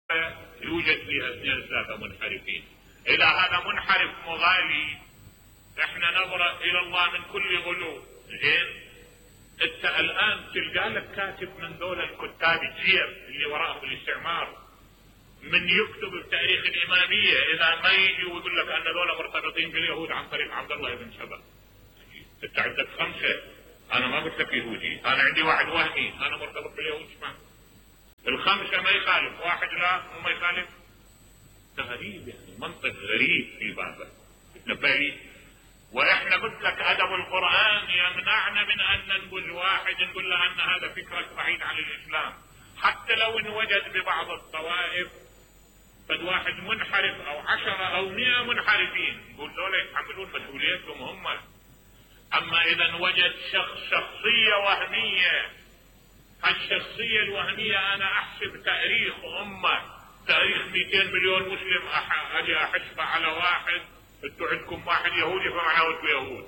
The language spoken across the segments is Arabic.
يوجد فيها 2-3 منحرفين. إذا هذا منحرف مغالي احنا نبرأ إلى الله من كل غلو. زين، انت الآن تلقى لك كاتب من دول الكتاب الجير اللي وراءهم الاستعمار من يكتب التاريخ الإمامية، إذا ما يجي ويقول لك أن دول مرتبطين باليهود عن طريق عبد الله بن سبأ. انت عندك 5، أنا ما قلت لك يهودي، أنا عندي واحد وهمي أنا مرتبط باليهود. اسمع، ال5 ما يخالف، واحد لا وما يخالف. غريب، يعني منطق غريب في بابه. نبالي، واحنا قلت لك ادب القرآن يمنعنا من ان ننبذ واحد نقول له ان هذا فكرك بعيد عن الاسلام، حتى لو انوجد ببعض الطوائف قد واحد منحرف او 10 أو 100 منحرفين نقول دول يتحملون مسؤوليتهم هم. اما اذا انوجد شخصية وهمية، الشخصية الوهمية انا احسب تاريخ تاريخ 200 مليون مسلم، اجي احسب على واحد، انتوا عندكم واحد يهودي فمعناه انتوا يهود.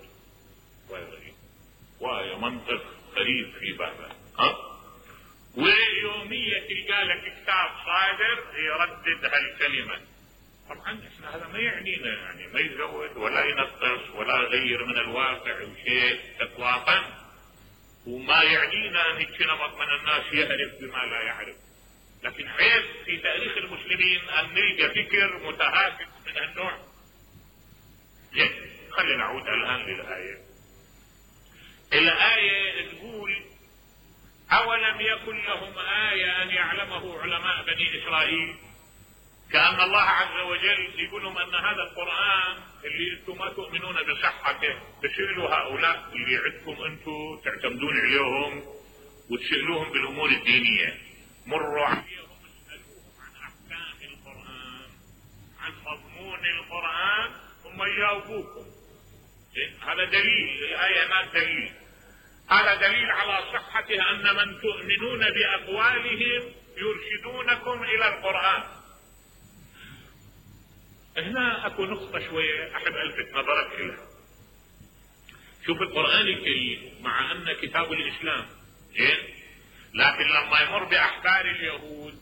وهي منطق غريب في بابه. ويومية تلقى لك كتاب صادر يردد هالكلمة. طبعا احنا هذا ما يعنينا، يعني ما يزود ولا ينقص ولا يغير من الواقع شيء اطلاقا، وما يعنينا ان نمط من الناس يعرف بما لا يعرف. لكن عيب في تاريخ المسلمين ان نلقى فكر متهافت من هالنوع. خلينا نعود الان للآية. الآية تقول: أولم يكن لهم آية أن يعلمه علماء بني إسرائيل. كأن الله عز وجل يقول لهم أن هذا القرآن اللي أنتم ما تؤمنون بصحته تسألوا هؤلاء اللي عندكم أنتم تعتمدون عليهم وتسألوهم بالأمور الدينية، مروا عليهم اسألوهم عن أحكام القرآن، عن مضمون القرآن، ثم يجاوبوكم. هذا دليل، الآية ما دليل، هذا دليل على صحتها أن من تؤمنون بأقوالهم يرشدونكم إلى القرآن. هنا أكو نقطة شوية أحب ألفت نظرك إليها. شوف القرآن الكريم مع أن كتاب الإسلام زين، لكن لما يمر بأحبار اليهود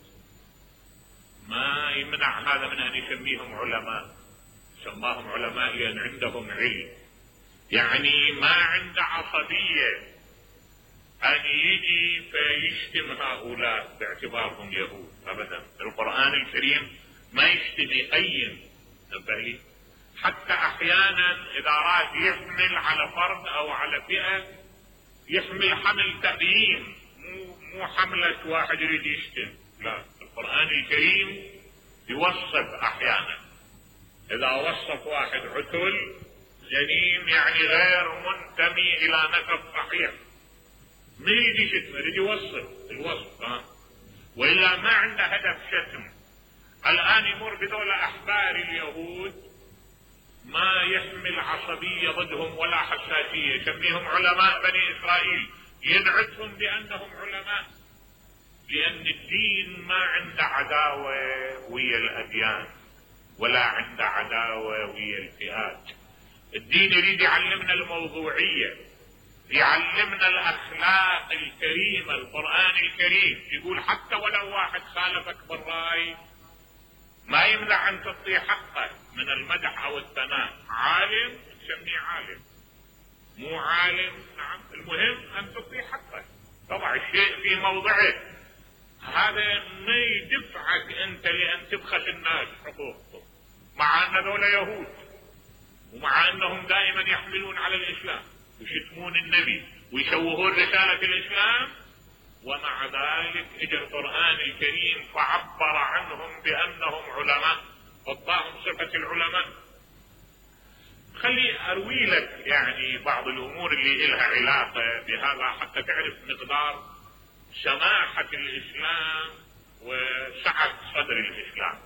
ما يمنع هذا من أن يسميهم علماء. سماهم علماء لأن عندهم علم، يعني ما عنده عصبية أن يجي فيشتم هؤلاء باعتبارهم يهود أبدا. القرآن الكريم ما يشتم يقيم، نبهي. حتى أحيانا إذا راد يحمل على فرد أو على فئة يحمل حمل تقييم، مو حملة واحد يريد يشتم، لا. القرآن الكريم يوصف أحيانا، إذا وصف واحد عتل جنيم يعني غير منتمي إلى نسب صحيح، ما يجي شتم، يجي يوصف الوصف وإلا ما عنده هدف شتم. الآن يمر بدول أحبار اليهود ما يحمل عصبية ضدهم ولا حساسية، يسميهم علماء بني إسرائيل، ينعتهم بأنهم علماء، لأن الدين ما عنده عداوة ويا الأديان ولا عنده عداوة ويا الفئات. الدين يريد يعلمنا الموضوعية، يعلمنا الأخلاق الكريمة. القرآن الكريم يقول حتى ولو واحد خالفك بالرأي ما يمنع أن تعطيه حقه من المدح أو الثناء. عالم تسميه عالم، مو عالم نعم، المهم أن تعطيه حقه، طبعا الشيء في موضعه. هذا ما يدفعك أنت لأن تبخس الناس حقوقهم، مع أن ذولا يهود ومع أنهم دائما يحملون على الإسلام ويشتمون النبي ويشوهون رسالة الإسلام، ومع ذلك اجى القرآن الكريم فعبر عنهم بأنهم علماء، وضعهم صفة العلماء. خلي أروي لك يعني بعض الأمور اللي لها علاقة بهذا حتى تعرف مقدار سماحة الإسلام وسعة صدر الإسلام.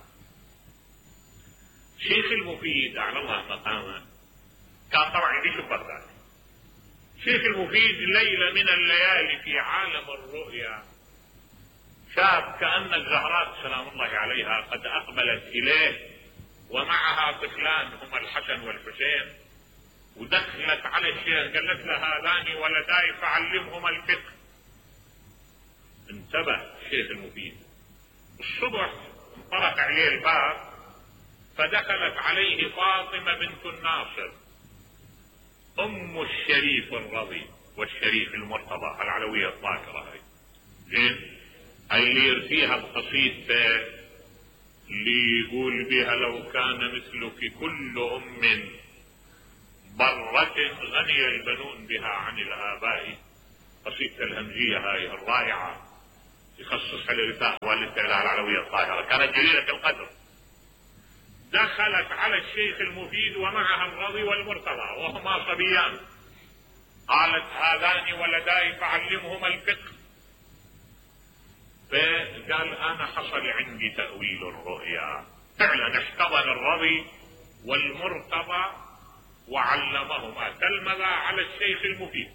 شيخ المفيد على الله مقامه كان طبعا يعيش ببغداد. شيخ المفيد ليلة من الليالي في عالم الرؤيا شاف كأن الزهراء سلام الله عليها قد أقبلت إليه ومعها طفلان هما الحسن والحسين، ودخلت على الشيخ قالت له هذان ولداي فعلمهما الفقه. انتبه الشيخ المفيد. الصبح طرق عليه الباب، فدخلت عليه فاطمة بنت الناصر ام الشريف الرضي والشريف المرتضى العلوية الطاهرة هاي، زين، هاي اللي يرثيها بقصيدته اللي يقول بها: لو كان مثلك كل ام برة غني البنون بها عن الآباء. قصيدة الهمزية هاي الرائعة يخصصها لرثاء والدته العلوية الطاهرة، كانت جليلة القدر. دخلت على الشيخ المفيد ومعها الرضي والمرتضى وهما صبيان، قالت: هذان ولداي فعلمهما الفقه. فقال: انا حصل عندي تأويل الرؤيا. فعلا احتضن الرضي والمرتضى وعلمهما، تلمذا على الشيخ المفيد.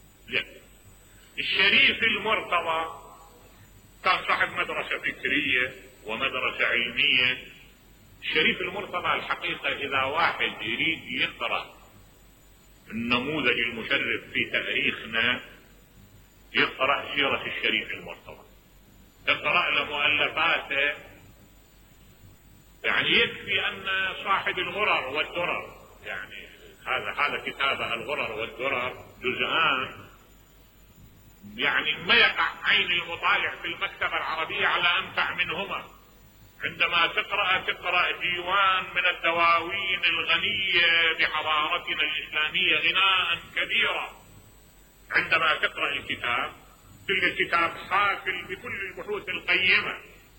الشريف المرتضى كان صاحب مدرسة فكرية ومدرسة علمية. الشريف المرتضى الحقيقة اذا واحد يريد يقرأ النموذج المشرف في تاريخنا يقرأ سيرة الشريف المرتضى، اقرأ له مؤلفاته. يعني يكفي ان صاحب الغرر والدرر، يعني هذا كتابه الغرر والدرر جزءان، يعني ما يقع عين المطالع في المكتبة العربية على انفع منهما. عندما تقرأ ديوان من الدواوين الغنية بحضارتنا الإسلامية غناء كبيرا، عندما تقرأ الكتاب تلقى الكتاب حافل بكل البحوث القيمة.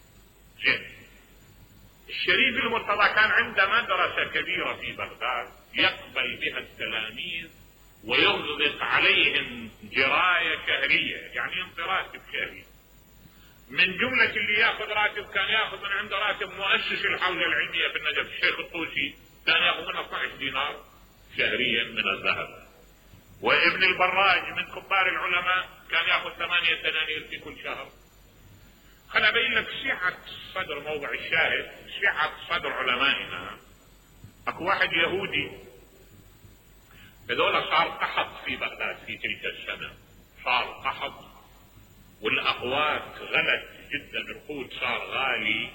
الشريف المرتضى كان عنده مدرسة كبيرة في بغداد يقبل بها التلاميذ ويغلق عليهم جراية شهرية، يعني ينطي راتب شهري. من جملة اللي ياخذ راتب كان ياخذ من عنده راتب مؤسس الحوزة العلمية في النجف الشيخ الطوسي، كان ياخذ منه 12 دينار شهريا من الذهب. وابن البراج من كبار العلماء كان ياخذ 8 دنانير في كل شهر. خل ابين لك سعة صدر موضع الشاهد، سعة صدر علمائنا. اكو واحد يهودي هذول صار قحط في بغداد في تلك السنة، صار قحط والاقوات غلت جدا، القوت صار غالي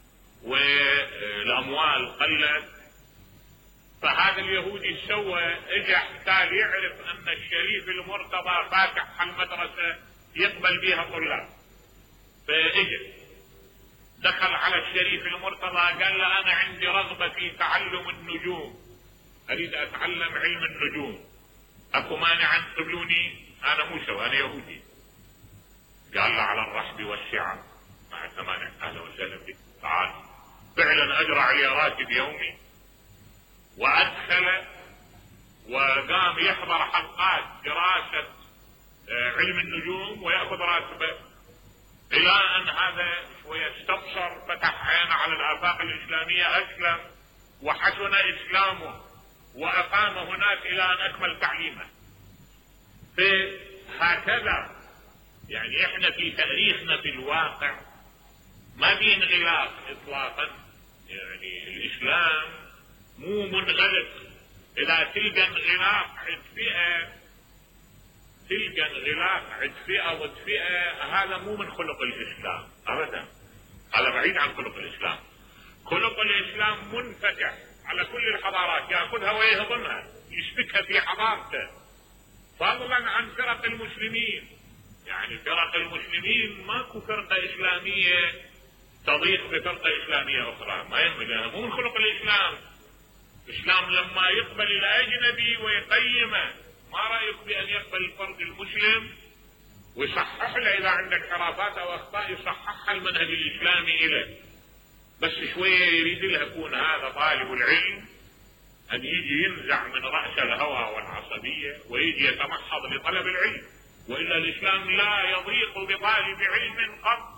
والاموال قلت. فهذا اليهودي سوى اجى احتال يعرف ان الشريف المرتضى فاتح المدرسة يقبل بها طلاب، فاجى دخل على الشريف المرتضى قال له: انا عندي رغبة في تعلم النجوم، اريد اتعلم علم النجوم، اكو مانع ان تقبلوني؟ انا مو سوى، انا يهودي. قال له: على الرحب والسعة، مع الثمانية، اهلا وسهلا بك، تعال. فعلا اجرى عليه راتب يومي وادخل وقام يحضر حلقات دراسة علم النجوم ويأخذ راتبه، الى ان هذا شوية استبصر، فتح عينه على الآفاق الإسلامية، اسلم وحسن اسلامه واقام هناك الى ان اكمل تعليمه. فهكذا يعني احنا في تاريخنا في الواقع ما في انغلاق اطلاقا، يعني الاسلام مو منغلق. اذا تلقى انغلاق عند فئة ضد فئة، هذا مو من خلق الاسلام ابدا، هذا بعيد عن خلق الاسلام. خلق الاسلام منفتح على كل الحضارات، ياخذها ويهضمها، يشبكها في حضارته، فضلا عن فرق المسلمين. يعني فرق المسلمين ماكو فرقة اسلامية تضيق بفرقة اسلامية اخرى، ما يهمل، يعني مو من خلق الاسلام. الاسلام لما يقبل الاجنبي ويقيمه، ما رايك بان يقبل الفرد المسلم ويصحح له اذا عنده انحرافات او اخطاء، يصححها المنهج الاسلامي له. بس شوية يريد له يكون هذا طالب العلم ان يجي ينزع من رأس الهوى والعصبية ويجي يتمحض لطلب العلم، وإلا الإسلام لا يضيق بطالب علم قط.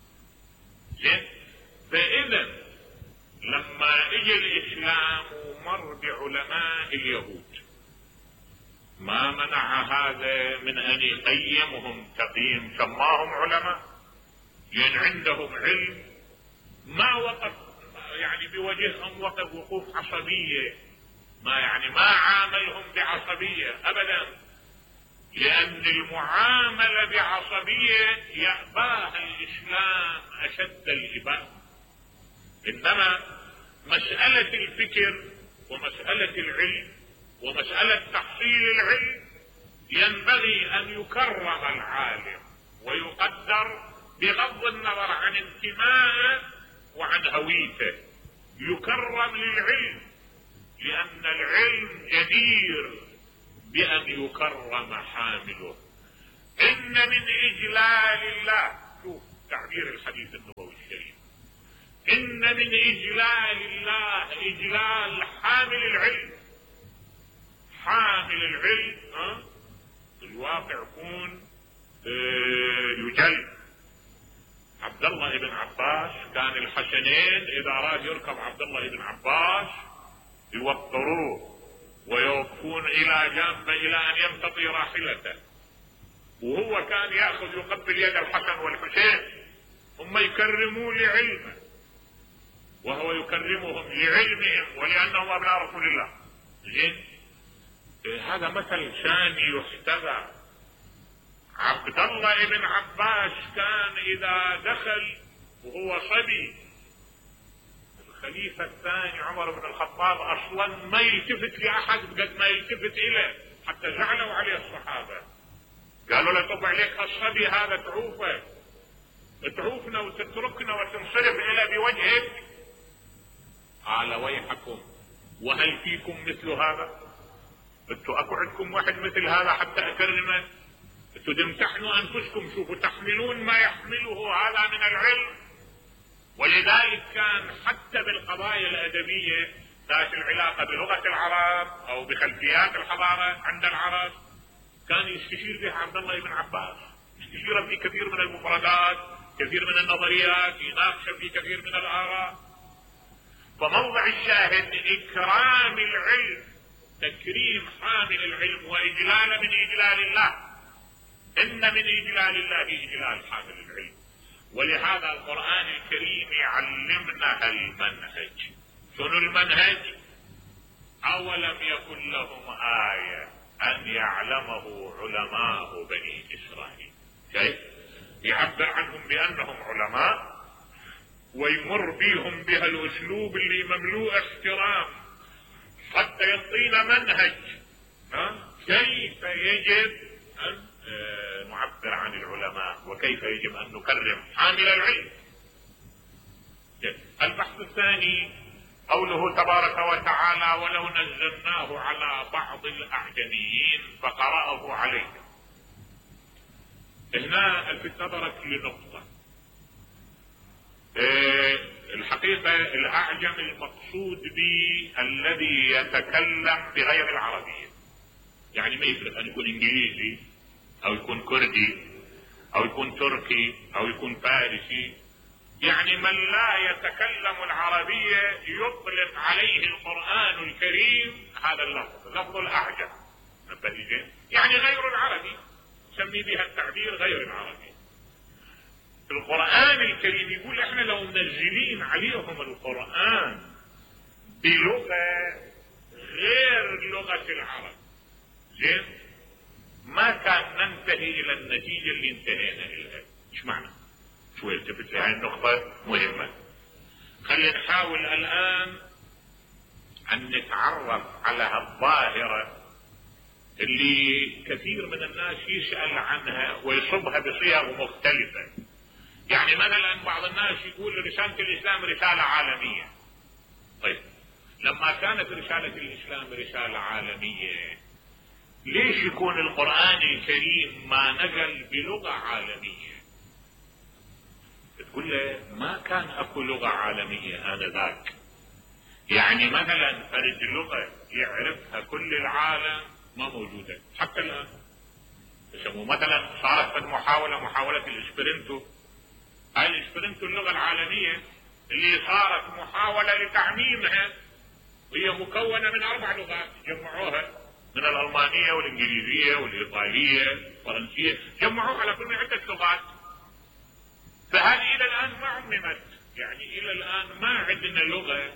فإذا لما اجى الإسلام ومر بعلماء اليهود ما منع هذا من أن يقيمهم تقييم، سماهم علماء لأن عندهم علم، ما وقف يعني بوجههم وقف وقوف عصبية، ما عاملهم بعصبية ابدا، لان المعاملة بعصبية يأباها الاسلام اشد الاباء. إنما مسألة الفكر ومسألة العلم ومسألة تحصيل العلم ينبغي أن يكرم العالم ويقدر بغض النظر عن انتمائه وعن هويته، يكرم للعلم، لأن العلم جدير بأن يكرم حامله. إن من إجلال الله، شوف تعبير الحديث النبوي الشريف، إن من إجلال الله إجلال حامل العلم. حامل العلم الواقع يكون يجل. عبد الله بن عباس كان الحسنين إذا أراد يركب عبد الله بن عباس يوقروه ويوقفون إلى جنب إلى أن يمتطي راحلته، وهو كان يأخذ يقبل يد الحسن والحسين، هم يكرمون لعلمه وهو يكرمهم لعلمهم ولأنهم أبناء رسول الله. زين، هذا مثل ثاني يحتذى. عبد الله بن عباس كان إذا دخل وهو صبي الخليفة الثاني عمر بن الخطاب أصلا ما يلتفت لأحد قد ما يلتفت إليه، حتى زعلوا عليه الصحابة، قالوا له طب عليك الصبي هذا تعوفنا وتتركنا وتنصرف إلى بوجهك. قال ويحكم، وهل فيكم مثل هذا؟ انتوا اكو عندكم واحد مثل هذا حتى اكرمه؟ انتوا تمتحنوا انفسكم، شوفوا تحملون ما يحمله هذا من العلم. ولذلك كان حتى بالقضايا الادبيه ذات العلاقه بلغه العرب او بخلفيات الحضاره عند العرب كان يستشير بها عبد الله بن عباس، يستشير في كثير من المفردات، كثير من النظريات، يناقش في كثير من الاراء. فموضع الشاهد اكرام العلم، تكريم حامل العلم واجلال من اجلال الله. ان من اجلال الله اجلال حامل العلم. ولهذا القرآن الكريم يعلمنا المنهج. شنو المنهج؟ اولم يكن لهم آية ان يعلمه علماء بني اسرائيل. كيف يعبر عنهم بانهم علماء ويمر بهم بهالاسلوب اللي مملوء احترام حتى يعطينا منهج كيف يجب ان نعبر عن العلماء وكيف يجب ان نكرم حامل العلم. البحث الثاني قوله تبارك وتعالى ولو نزلناه على بعض الاعجميين فقرأه عليهم. هنا الفت نظرك لنقطة. الحقيقة الاعجم المقصود به الذي يتكلم بغير العربية، يعني ما يفرق ان يكون انجليزي او يكون كردي او يكون تركي او يكون فارسي، يعني من لا يتكلم العربية يطلق عليه القرآن الكريم هذا اللفظ، لفظ الاعجم، يعني غير العربي، سمي بها التعبير غير العربي. القرآن الكريم يقول احنا لو منزلين عليهم القرآن بلغة غير لغة العرب زين ما كان ننتهي الى النتيجة اللي انتهينا اليها. ايش معنى؟ شو التفت لهذه النقطة مهمة. خلينا نحاول الان ان نتعرف على الظاهرة اللي كثير من الناس يسأل عنها ويصبها بصيغ مختلفة. يعني مثلا بعض الناس يقول رسالة الإسلام رسالة عالمية. طيب لما كانت رسالة الإسلام رسالة عالمية ليش يكون القرآن الكريم ما نزل بلغة عالمية؟ تقول له ما كان اكو لغة عالمية آنذاك، يعني مثلا فرد لغة يعرفها كل العالم ما موجودة حتى الآن. يسموه مثلا صارت محاولة الإسبرنتو. هاي الإسبرنتو اللغة العالمية اللي صارت محاولة لتعميمها، وهي مكونة من 4 لغات جمعوها من الألمانية والإنجليزية والإيطالية والفرنسية، جمعوها على كل 10 لغات. فهذه إلى الآن ما عممت، يعني إلى الآن ما عندنا لغة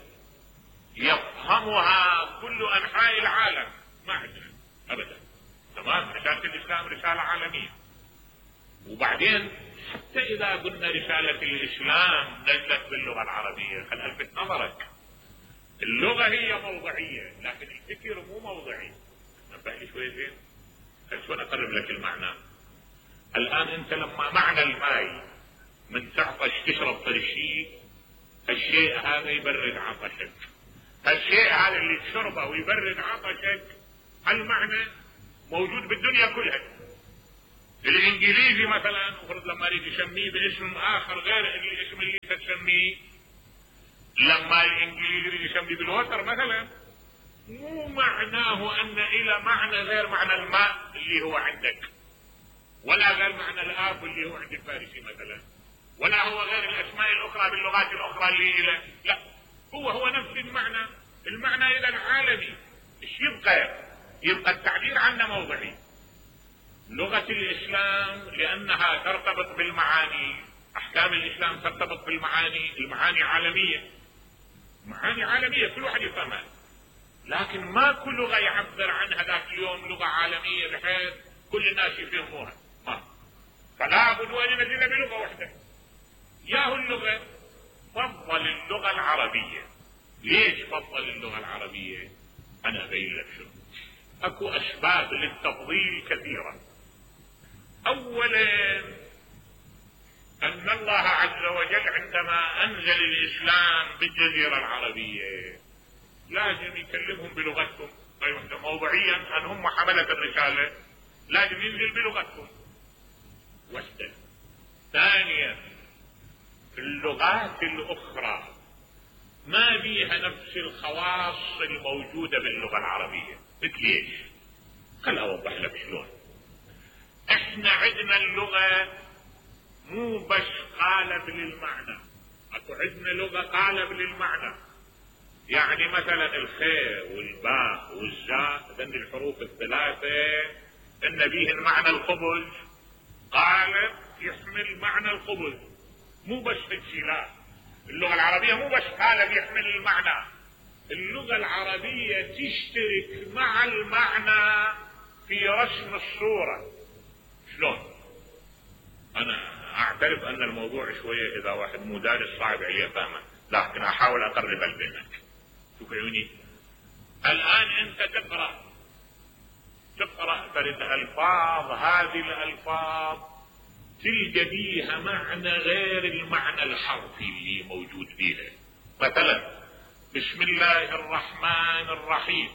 يفهمها كل أنحاء العالم، ما عندنا أبدا. تمام، رسالة الإسلام رسالة عالمية. وبعدين حتى إذا قلنا رسالة الإسلام نزلت باللغة العربية، خل ألفت نظرك، اللغة هي موضعية لكن الفكر مو موضعي. نبه لي شوي زين، شلون أقرب لك المعنى. الآن أنت لما معنى الماء من تعطش تشرب فرشي، الشيء هذا يبرد عطشك، الشيء هذا اللي تشربه ويبرد عطشك المعنى موجود بالدنيا كلها. الانجليزي مثلا افرض لما يريد يسميه باسم اخر غير الاسم اللي تسميه، لما الانجليزي يريد يسميه بالوتر مثلا، مو معناه ان الى معنى غير معنى الماء اللي هو عندك، ولا غير معنى الاب اللي هو عند الفارسي مثلا، ولا هو غير الاسماء الاخرى باللغات الاخرى اللي الى، لا، هو نفس المعنى. المعنى اذا عالمي. ايش يبقى التعبير عنه موضعي. لغة الاسلام لانها ترتبط بالمعاني، احكام الاسلام ترتبط بالمعاني، المعاني عالمية، معاني عالمية كل واحد يفهمها، لكن ما كل لغة يعبر عنها ذاك اليوم لغة عالمية بحيث كل الناس يفهموها، فلا بد ان ننزل بلغة واحدة. ياهو اللغة فضل اللغة العربية. ليش فضل اللغة العربية؟ انا ابين لك شنو. اكو اسباب للتفضيل كثيرة. اولا ان الله عز وجل عندما انزل الاسلام بالجزيرة العربية لازم يكلمهم بلغتهم، طيب موضوعيا ان هم حملة الرسالة لازم ينزل بلغتهم. واحدة. ثانيا اللغات الاخرى ما بيها نفس الخواص الموجودة باللغة العربية. مثل ايش؟ خل اوضح لك شلون. احنا عندنا اللغة مو بس قالب للمعنى، اكو عندنا لغة قالب للمعنى. يعني مثلا الخاء والباء والزاء ذن الحروف الثلاثة ان بيهن معنى الخبز، قالب يحمل معنى الخبز، مو بس هيك. لا، اللغة العربية مو بس قالب يحمل المعنى، اللغة العربية تشترك مع المعنى في رسم الصورة. شلون؟ انا اعترف ان الموضوع شوية اذا واحد مو دارس صعب عليه فهمه، لكن احاول اقرب بينك. شوف عيوني، الان انت تقرأ فرد الفاظ، هذه الالفاظ تلقى بيها معنى غير المعنى الحرفي اللي موجود فيها. مثلا بسم الله الرحمن الرحيم،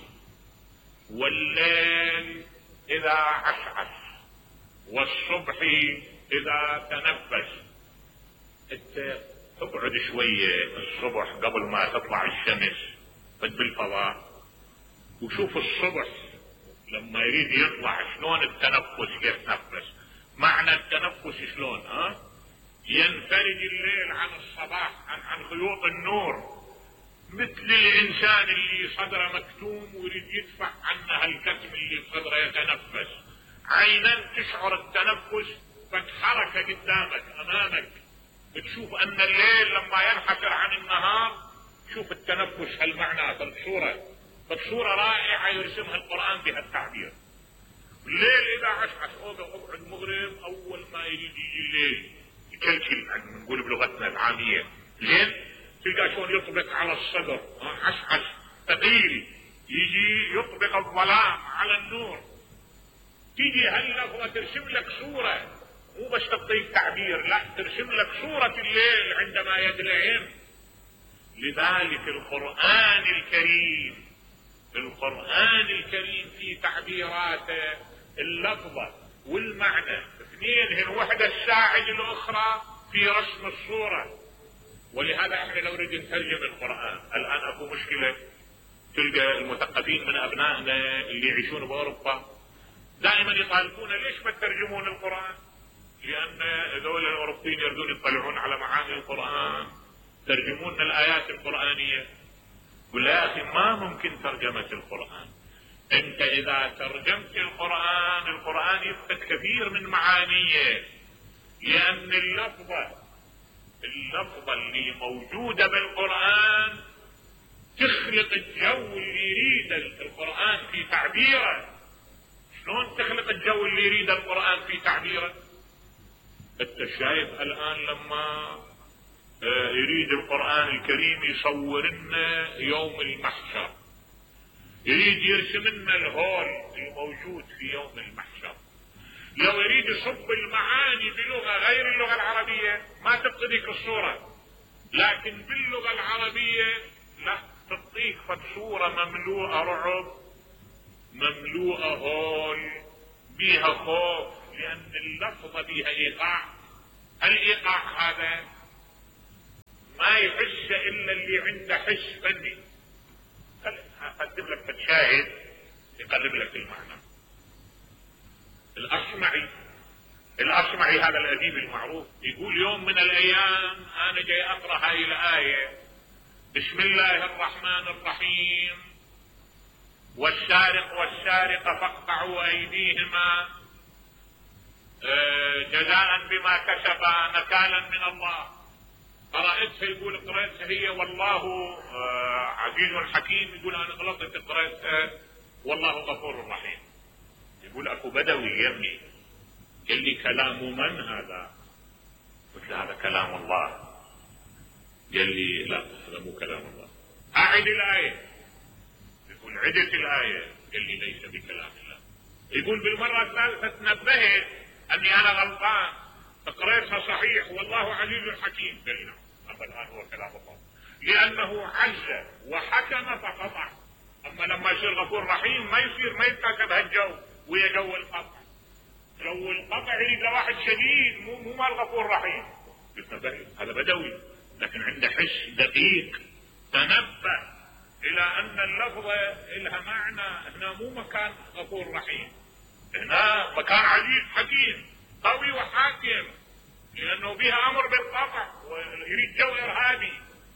والليل اذا عسعس، والصبح اذا تنفس. انت اقعد شوية الصبح قبل ما تطلع الشمس بالفضاء وشوف الصبح لما يريد يطلع شلون التنفس يتنفس، معنى التنفس شلون. ينفرج الليل عن الصباح عن خيوط النور، مثل الانسان اللي صدره مكتوم ويريد يدفع عنه هالكتم اللي بصدره يتنفس. عينا تشعر التنفس، فتحركه قدامك امامك بتشوف ان الليل لما ينحسر عن النهار، شوف التنفس هالمعنى فالصورة رائعة يرسمها القرآن بهالتعبير. الليل اذا عشعش اقعد مغرب، اول ما يجي الليل يكلكل، نقول بلغتنا العامية زين، تلقى شلون يطبق على الصدر، عشعش ثقيل، يجي يطبق الظلام على النور. تيجي هاللفظة ترسم لك صورة، مو بس تعطيك تعبير، لا ترسم لك صورة الليل عندما يدلعين. لذلك القرآن الكريم في تعبيراته اللفظة والمعنى اثنين هن وحدة تساعد الاخرى في رسم الصورة. ولهذا احنا لو نريد نترجم القرآن الان اكو مشكلة، تلقى المثقفين من ابنائنا اللي يعيشون باوروبا دائما يطالبون ليش ما تترجمون القرآن، لان هذول الاوروبيين يريدون يطلعون على معاني القرآن، ترجمون الايات القرآنية. ولا يا اخي ما ممكن ترجمة القرآن. انت اذا ترجمت القرآن يفقد كثير من معانيه، لان اللفظة اللي موجودة بالقرآن تخلق الجو اللي يريد القرآن في تعبيره. شلون تخلق الجو اللي يريد القرآن في تعبيره؟ انت شايف الان لما يريد القرآن الكريم يصور لنا يوم المحشر، يريد يرسم لنا الهول الموجود في يوم المحشر، لو يريد يصب المعاني بلغة غير اللغة العربية ما تبقى ذيك الصورة، لكن باللغة العربية لا تعطيك صورة مملوءة رعب، مملوءة هول، بيها خوف، لأن اللفظة بيها إيقاع. الإيقاع هذا ما يحس إلا اللي عنده حس فني. أقدم لك مشاهد يقرب لك المعنى. الأصمعي هذا الأديب المعروف يقول يوم من الأيام أنا جاي أقرأ هاي الآية: بسم الله الرحمن الرحيم والسارق والسارقة فاقطعوا أيديهما جزاء بما كسبا نكالا من الله. قرأتها يقول قرأتها هي والله عزيز حكيم، يقول أنا غلطت قرأتها والله غفور رحيم. يقول أكو بدوي يمني قال لي كلام من هذا؟ قلت له هذا كلام الله. قال لي لا هذا مو كلام الله. أعد الآية. يقول عدت الآية. قال لي ليس بكلام الله. يقول بالمرة الثالثة تنبهت أني أنا غلطان، قرأتها صحيح والله عزيز حكيم. قال لي نعم أما الآن هو كلام الله، لأنه عز وحكم فقطع. أما لما يصير غفور رحيم ما يصير، ما يتاكد هالجو ويا جو القطع. جو القطع يريد واحد شديد، مو مال غفور رحيم. قلت هذا بدوي لكن عنده حس دقيق، تنبه إلى أن اللفظة لها معنى. هنا مو مكان غفور رحيم، هنا مكان عزيز حكيم قوي وحاكم، لأنه بها أمر بالقطع ويريد جو إرهابي.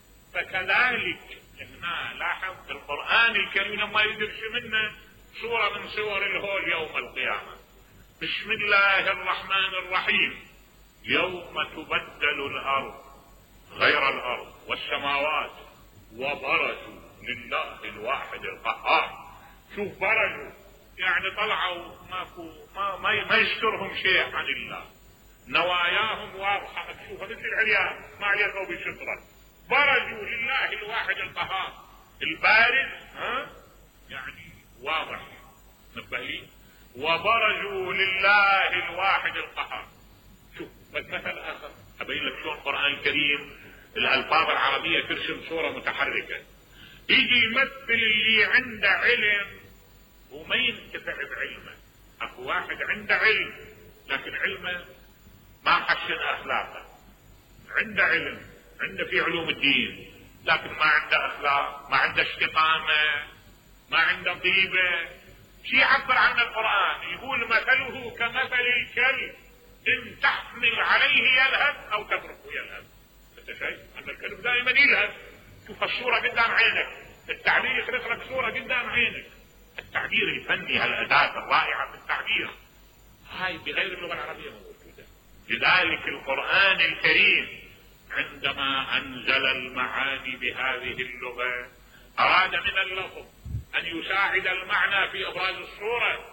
فكذلك هنا لاحظ القرآن الكريم لما يرسم لنا صورة من صور الهول يوم القيامة: بسم الله الرحمن الرحيم يوم تبدل الأرض غير الأرض والسماوات وبرزوا لله الواحد القهار. شوف برزوا يعني طلعوا ماكو ما يسترهم شيء عن الله، نواياهم واضحة مكشوفة مثل العريان ما عليقوا بسترة. برزوا لله الواحد القهار. البارز يعني واضح، نبهين وبرزوا لله الواحد القهار. شوف مثل آخر أبين لك شلون القرآن الكريم الألفاظ العربية ترسم صورة متحركة. يجي يمثل اللي عنده علم وما ينتفع بعلمه. اكو واحد عنده علم لكن علمه ما حسن اخلاقه، عنده علم، عنده في علوم الدين لكن ما عنده اخلاق، ما عنده استقامه، ما عنده طيبه. شي يعبر عن القرآن يقول مثله كمثل الكلب ان تحمل عليه يلهث او تتركه يلهث. انت شايف ان الكلب دائما يلهث. شوف الصورة قدام عينك، التعبير يخلق لك صورة قدام عينك. التعبير الفني، هالأداة الرائعة في التعبير هاي بغير اللغة العربية موجودة. لذلك القرآن الكريم عندما أنزل المعاني بهذه اللغة أراد من اللفظ أن يساعد المعنى في إبراز الصورة،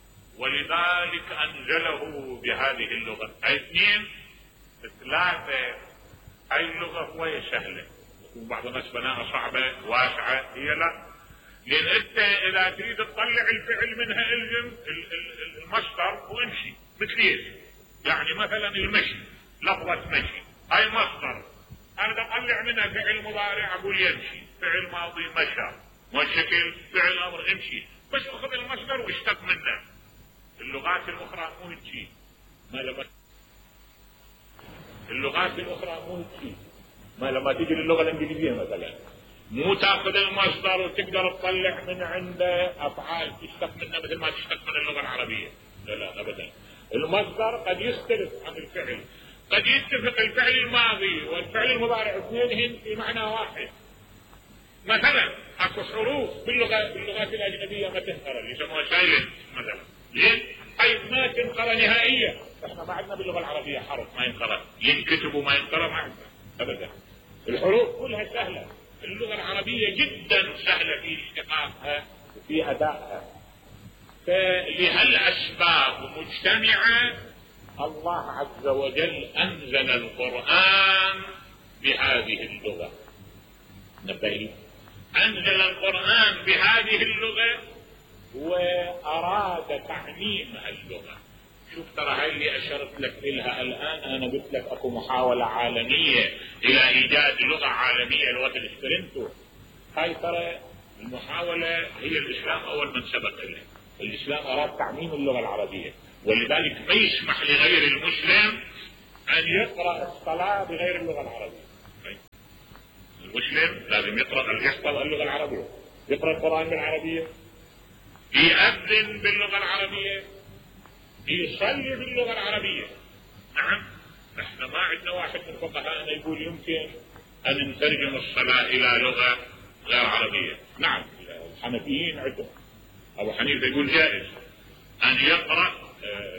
ولذلك أنزله بهذه اللغة. اثنين ثلاثة، هاي اللغة هو سهلة، بعض الناس بناها صعبة واسعة، هي لا. لان انت اذا تريد تطلع الفعل منها الزم المصدر وامشي مثليش. يعني مثلا المشي، لفظة مشي هاي مصدر، انا اطلع منها فعل مضارع اقول يمشي، فعل ماضي مشى، والشكل فعل امر امشي، بس اخذ المصدر واشتق منه. اللغات الاخرى مو هيك، اللغات الاخرى مو هيك. ما لما تيجي للغة الانجليزية مثلا مو تاخذ المصدر وتقدر تطلع من عنده افعال تشتق منه مثل ما تشتق من اللغة العربية. لا لا ابدا. المصدر قد يختلف عن الفعل، قد يتفق الفعل الماضي والفعل المضارع اثنينهن في معنى واحد. مثلا اكو حروف باللغات الاجنبية ما تنقرأ يسموها سايلنت مثلا. ليه؟ حيث ما تنقرأ نهائيا. احنا ما عندنا باللغة العربية حرف ما ينقرأ، ينكتب وما ينقرأ ما عندنا ابدا. الحروف كلها سهلة، اللغة العربية جدا سهلة في اشتقاقها وفي ادائها. فلهالاسباب مجتمعة الله عز وجل أنزل القرآن بهذه اللغة. نبهي، أنزل القرآن بهذه اللغة وأراد تعميم اللغة. شوف ترى هاي اللي أشرت لك إلها الآن، أنا قلت لك أكو محاولة عالمية إلى إيجاد لغة عالمية، لغة الإسبرنتو. هاي ترى المحاولة هي الإسلام أول من سبق إليه. الإسلام أراد تعميم اللغة العربية، ولذلك ما يسمح لغير المسلم أن يقرأ الصلاة بغير اللغة العربية. المسلم لازم يحفظ اللغة العربية، يقرأ القرآن بالعربية، يأذن باللغة العربية، يصلي باللغة العربية. نعم، احنا ما عندنا واحد من فقهاءنا يقول يمكن أن نترجم الصلاة إلى لغة غير عربية. نعم، الحنفيين عندهم أبو حنيفة يقول جائز أن يقرأ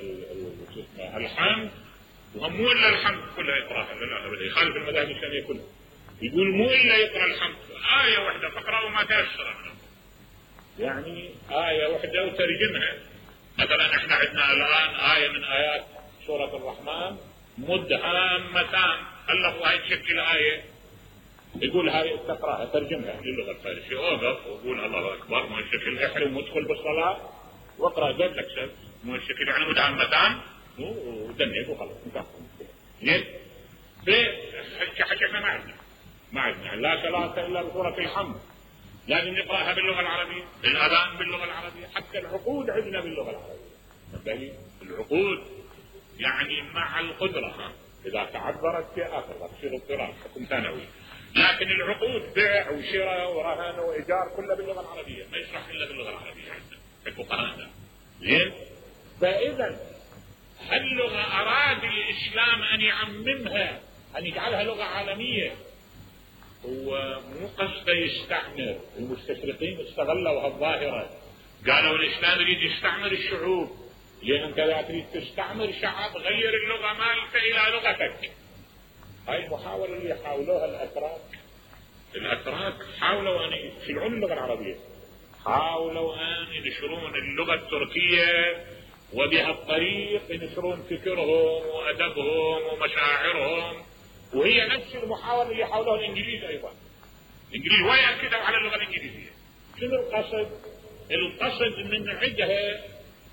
الحمد، وهم مو إلا الحمد كلها يقرأها، لا يخالف المذاهب الإسلامية كلها. يقول مو إلا يقرأ الحمد آية واحدة فقرأوا ما تيسر منه، يعني آية واحدة وترجمها. مثلا احنا عندنا الآن آية من آيات سورة الرحمن مدهامتان، اللفظ هاي تشكل آية، يقول هاي تقرأها ترجمها للغة الفارسية، اوقف وقول الله أكبر مو الشكل، احرم وادخل بالصلاة واقرأ جاب لك سب مو الشكل، يعني مدهامتان ودنيك وخلص انتهى. زين؟ حكينا ما عندنا لا صلاة إلا بسورة الحمد، لازم نقرأها باللغة العربية، الأذان باللغة العربية، حتى العقود عندنا باللغة العربية. العقود يعني مع القدرة، إذا تعذرت في آخر تصير اضطرار حكم ثانوي، لكن العقود بيع وشراء ورهان وإيجار كلها باللغة العربية، ما يشرح إلا باللغة العربية عندنا في فقهاءنا. زين؟ فإذا هاللغة أراد الإسلام أن يعممها، أن يجعلها لغة عالمية، ومو قصده يستعمر. المستشرقين استغلوا هالظاهرة، قالوا الإسلام يريد يستعمر الشعوب، لأن أنت إذا تريد تستعمر شعب غير اللغة مالك إلى لغتك. هاي المحاولة اللي حاولوها الأتراك حاولوا أن يشيلون اللغة العربية، حاولوا أن ينشرون اللغة التركية، وبهالطريق ينشرون فكرهم وأدبهم ومشاعرهم. وهي نفس المحاولة اللي حاولوها الإنجليز أيضا. الإنجليز ويأكدوا على اللغة الإنجليزية. شنو القصد؟ القصد من عندها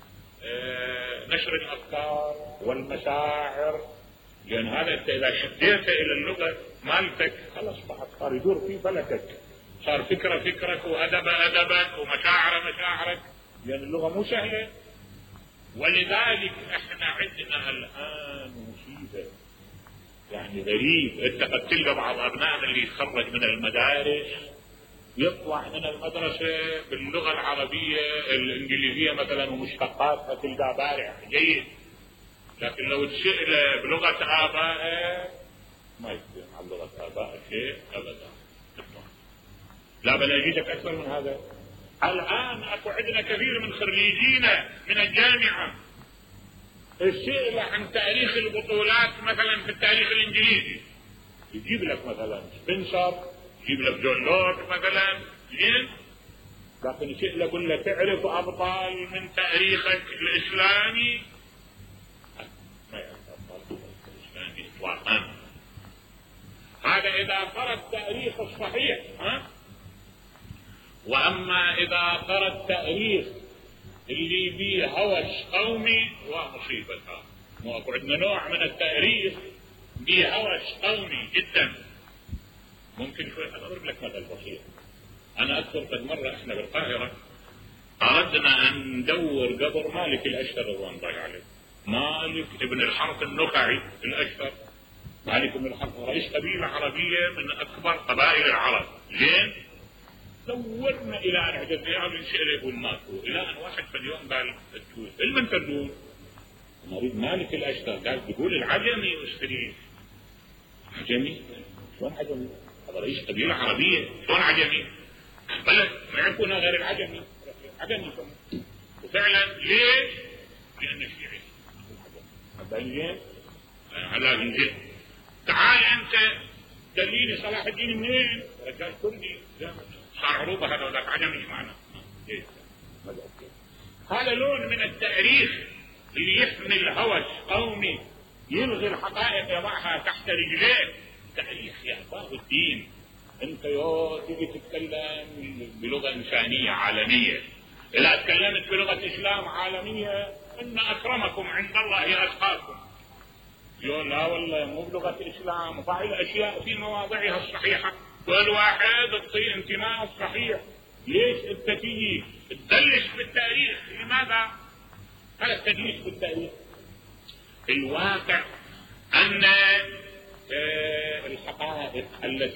نشر الأفكار والمشاعر، لأن هذا أنت إذا شديت إلى اللغة مالتك خلاص صار يدور في فلكك، صار فكرك وأدب أدبك ومشاعر مشاعرك، لأن اللغة مو سهلة. ولذلك احنا عندنا الآن مصيبة يعني غريب. انت قد تلقى بعض ابنائنا اللي يتخرج من المدارس يطلع من المدرسة باللغة العربية الانجليزية مثلا ومشتقاتها تلقى بارع جيد، لكن لو تسأل بلغة آبائه ما يصير مع لغة آبائه شيء ابدا. لا بل اجيتك اكثر من هذا. الان اكو عندنا كثير من خريجينا من الجامعة السئلة عن تاريخ البطولات مثلا في التاريخ الانجليزي، يجيب لك مثلا سبنسر، يجيب لك جون لورد مثلا، زين، لكن السئلة يقول لك تعرف ابطال من تاريخك الاسلامي؟ ما يعرف ابطال الاسلامي اطلاقا. هذا اذا قرأ التاريخ الصحيح، واما اذا قرأ التاريخ اللي بيه هوس قومي ومصيبتها. واكو عندنا نوع من التاريخ بيه هوس قومي جدا. ممكن شوي اضرب لك مثل بسيط. انا اذكر قد مرة احنا بالقاهرة اردنا ان ندور قبر مالك الاشتر رضوان الله عليه، مالك ابن الحرث النخعي الاشتر. مالك ابن الحرث رئيس قبيلة عربية من اكبر قبائل العرب، زين. دورنا الى ان حدثنا ونسأل يقول ماكو، الى ان واحد في اليوم قال المن تردون؟ نريد مالك الاشتر. قال يقول العجمي واستريح. عجمي؟ شلون عجمي؟ هذا رئيس قبيلة عربية، شلون عجمي؟ بلد ما يعرفونها غير العجمي، عجمي. وفعلا ليش؟ لان الشيعي زين على زين. تعال انت دليني صلاح الدين منين؟ رجال كردي صار عروبة هذا وذاك عجمي. ايش معنى؟ هذا لون من التاريخ اللي يحمل هوس قومي يلغي الحقائق يضعها تحت رجليه. تاريخ يا أخوان الدين. انت تيجي تتكلم بلغة إنسانية عالمية، إذا تكلمت بلغة إسلام عالمية إن أكرمكم عند الله أتقاكم. يقول لا والله مو بلغة إسلام، ضع الأشياء في مواضعها الصحيحة، والواحد تعطي انتماء الصحيح. ليش انت تيجي تدلس بالتاريخ؟ لماذا هذا التدليس بالتاريخ؟ الواقع أن الحقائق التي